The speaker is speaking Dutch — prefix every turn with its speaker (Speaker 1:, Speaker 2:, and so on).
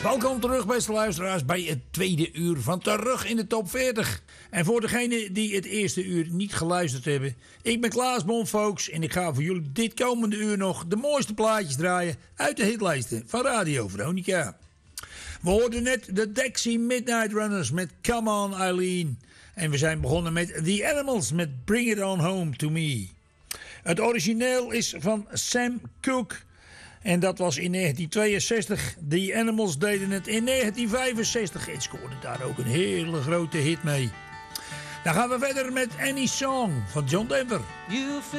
Speaker 1: Welkom terug, beste luisteraars, bij het tweede uur van Terug in de Top 40. En voor degenen die het eerste uur niet geluisterd hebben, ik ben Klaas Bonfolks en ik ga voor jullie dit komende uur nog de mooiste plaatjes draaien uit de hitlijsten van Radio Veronica. We hoorden net de Dexy Midnight Runners met Come On Eileen. En we zijn begonnen met The Animals met Bring It On Home To Me. Het origineel is van Sam Cooke. En dat was in 1962. The Animals deden het in 1965. En scoorden daar ook een hele grote hit mee. Dan gaan we verder met Any Song van John Denver.